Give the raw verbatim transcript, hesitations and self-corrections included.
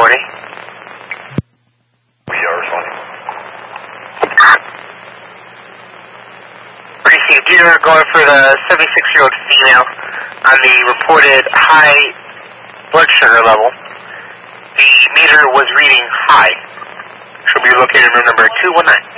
reporting. We are responding. Received. You are going for the seventy-six-year-old female on the reported high blood sugar level. The meter was reading high. She'll be located in room number two one nine.